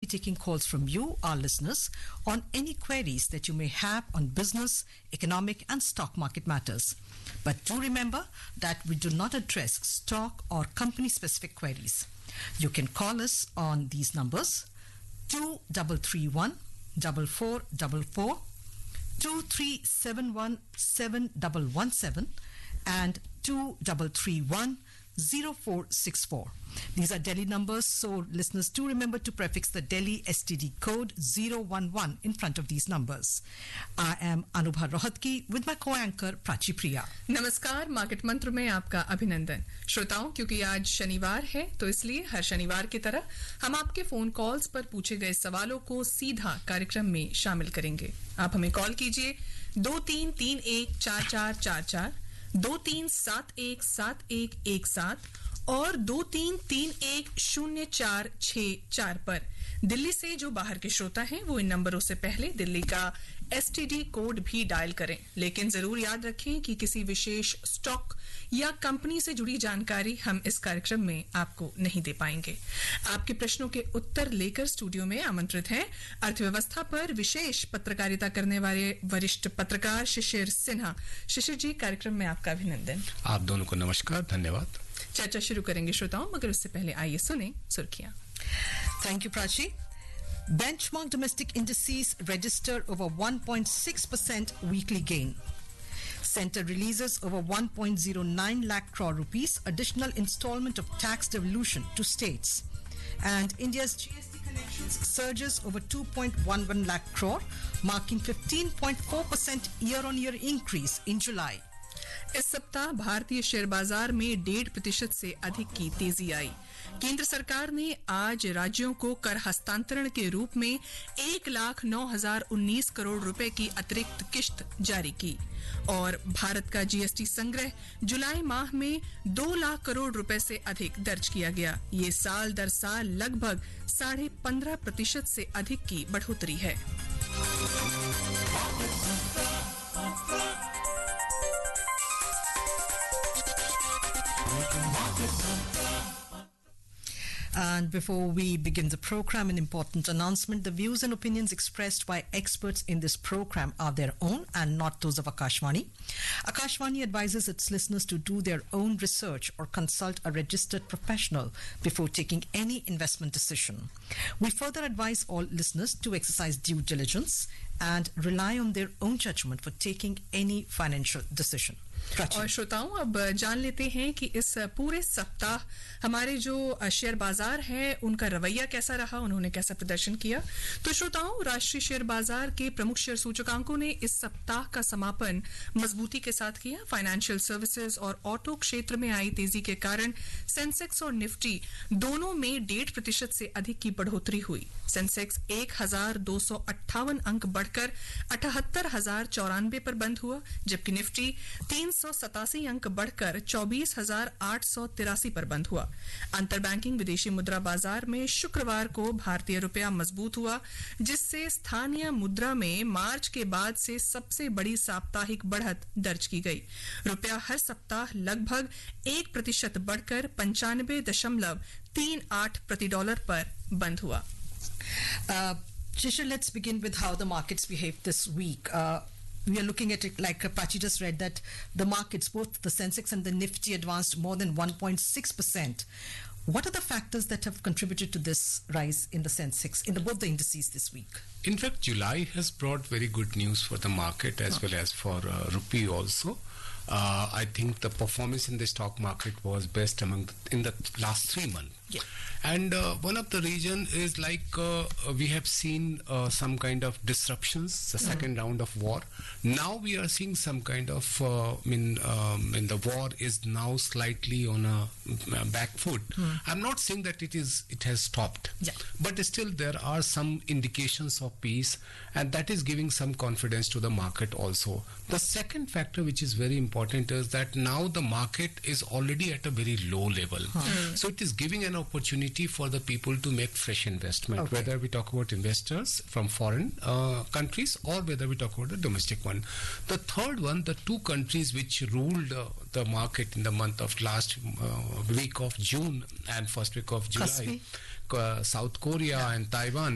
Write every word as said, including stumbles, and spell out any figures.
taking calls from you, our listeners, on any queries that you may have on business, economic, and stock market matters. But do remember that we do not address stock or company-specific queries. You can call us on these numbers: two three three one, four four four four, two three seven one, seven one one seven, and two three three one, zero four six four. These are Delhi numbers, so listeners do remember to prefix the Delhi S T D code zero one one in front of these numbers. I am Anubha Rohatgi with my co-anchor Prachi Priya. नमस्कार, market मंत्र में आपका अभिनंदन। श्रोताओं, क्योंकि आज शनिवार है तो इसलिए हर शनिवार की तरह हम आपके फोन कॉल्स पर पूछे गए सवालों को सीधा कार्यक्रम में शामिल करेंगे। आप हमें कॉल कीजिए दो तीन तीन एक चार चार चार चार, दो तीन सात एक सात एक एक सात और दो तीन तीन एक शून्य चार छह चार पर। दिल्ली से जो बाहर के श्रोता हैं वो इन नंबरों से पहले दिल्ली का एसटीडी कोड भी डायल करें, लेकिन जरूर याद रखें कि किसी विशेष स्टॉक या कंपनी से जुड़ी जानकारी हम इस कार्यक्रम में आपको नहीं दे पाएंगे। आपके प्रश्नों के उत्तर लेकर स्टूडियो में आमंत्रित हैं अर्थव्यवस्था पर विशेष पत्रकारिता करने वाले वरिष्ठ पत्रकार शिशिर सिन्हा। शिशिर जी, कार्यक्रम में आपका अभिनंदन। आप दोनों को नमस्कार, धन्यवाद। चर्चा शुरू करेंगे श्रोताओं, मगर उससे पहले आइए सुने सुर्खियां। Thank you, Prachi. Benchmark domestic indices register over one point six percent weekly gain. Centre releases over one point zero nine lakh crore rupees additional installment of tax devolution to states. And India's G S T collections surges over two point one one lakh crore, marking fifteen point four percent year-on-year increase in July. इस सप्ताह भारतीय share बाजार में डेढ़ प्रतिशत से अधिक की तेजी आई। केंद्र सरकार ने आज राज्यों को कर हस्तांतरण के रूप में एक लाख नौ हजार उन्नीस करोड़ रुपए की अतिरिक्त किश्त जारी की और भारत का जीएसटी संग्रह जुलाई माह में दो लाख करोड़ रुपए से अधिक दर्ज किया गया। ये साल दर साल लगभग साढ़े पंद्रह प्रतिशत से अधिक की बढ़ोतरी है। And before we begin the program, an important announcement. The views and opinions expressed by experts in this program are their own and not those of Akashvani. Akashvani advises its listeners to do their own research or consult a registered professional before taking any investment decision. We further advise all listeners to exercise due diligence and rely on their own judgment for taking any financial decision. और श्रोताओं, अब जान लेते हैं कि इस पूरे सप्ताह हमारे जो शेयर बाजार है उनका रवैया कैसा रहा, उन्होंने कैसा प्रदर्शन किया। तो श्रोताओं, राष्ट्रीय शेयर बाजार के प्रमुख शेयर सूचकांकों ने इस सप्ताह का समापन मजबूती के साथ किया। फाइनेंशियल सर्विसेज और ऑटो क्षेत्र में आई तेजी के कारण सेंसेक्स और निफ्टी दोनों में डेढ़ प्रतिशत से अधिक की बढ़ोतरी हुई। सेंसेक्स एक हजार दो सौ अट्ठावन अंक बढ़कर अठहत्तर हजार चौरानवे पर बंद हुआ, जबकि निफ्टी तीन सौ सतासी अंक बढ़कर चौबीस हजार आठ सौ तिरासी पर बंद हुआ। अंतर बैंकिंग विदेशी मुद्रा बाजार में शुक्रवार को भारतीय रुपया मजबूत हुआ, जिससे स्थानीय मुद्रा में मार्च के बाद से सबसे बड़ी साप्ताहिक बढ़त दर्ज की गई। रुपया हर सप्ताह लगभग एक प्रतिशत बढ़कर पंचानबे दशमलव तीन आठ प्रति डॉलर पर बंद हुआ। Uh, Shishir, let's begin with how the markets behaved this week. Uh, We are looking at it like Prachi just read that the markets, both the Sensex and the Nifty, advanced more than one point six percent. What are the factors that have contributed to this rise in the Sensex, in the, both the indices this week? In fact, July has brought very good news for the market as oh. well as for uh, rupee also. Uh, I think the performance in the stock market was best among the, in the last three months. Yeah. And uh, one of the reason is like uh, we have seen uh, some kind of disruptions, the mm. second round of war. Now we are seeing some kind of, uh, I mean, um, and the war is now slightly on a, a back foot. Mm. I'm not saying that it is, it has stopped, yeah. but still there are some indications of peace, and that is giving some confidence to the market also. The second factor which is very important is that now the market is already at a very low level. Mm. So it is giving an opportunity for the people to make fresh investment, okay. whether we talk about investors from foreign uh, countries or whether we talk about the domestic one. The third one, the two countries which ruled uh, the market in the month of last uh, week of June and first week of July, uh, South Korea yeah. and Taiwan,